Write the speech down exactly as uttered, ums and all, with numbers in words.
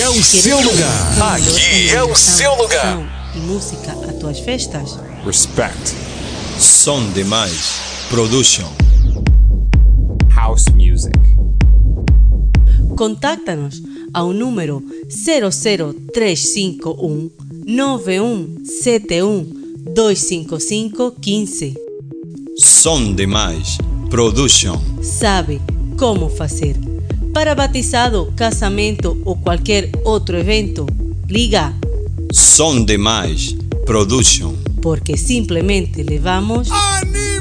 é o seu lugar. Aqui é o seu lugar. E música a tuas festas. Respect. Som Demais Production. House music. Contáctanos ao número zero zero três cinco um nove um sete um dois cinco cinco um cinco. Som Demais Production. Sabe como fazer. Para batizado, casamento ou qualquer outro evento, liga Som Demais Production. porque simplesmente levamos Anima!